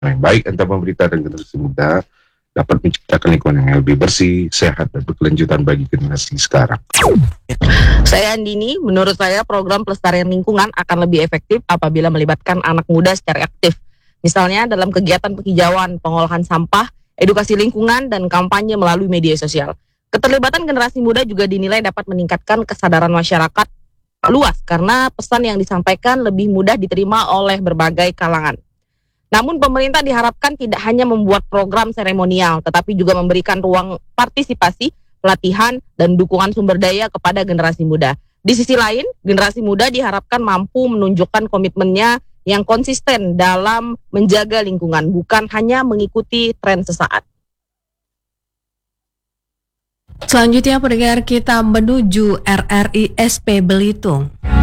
yang baik antar pemerintah dan generasi muda dapat menciptakan lingkungan yang lebih bersih, sehat, dan berkelanjutan bagi generasi sekarang. Saya Andini, menurut saya program pelestarian lingkungan akan lebih efektif apabila melibatkan anak muda secara aktif. Misalnya dalam kegiatan penghijauan, pengolahan sampah, edukasi lingkungan, dan kampanye melalui media sosial. Keterlibatan generasi muda juga dinilai dapat meningkatkan kesadaran masyarakat luas karena pesan yang disampaikan lebih mudah diterima oleh berbagai kalangan. Namun pemerintah diharapkan tidak hanya membuat program seremonial, tetapi juga memberikan ruang partisipasi, pelatihan, dan dukungan sumber daya kepada generasi muda. Di sisi lain, generasi muda diharapkan mampu menunjukkan komitmennya yang konsisten dalam menjaga lingkungan, bukan hanya mengikuti tren sesaat. Selanjutnya pendengar kita menuju RRI SP Belitung.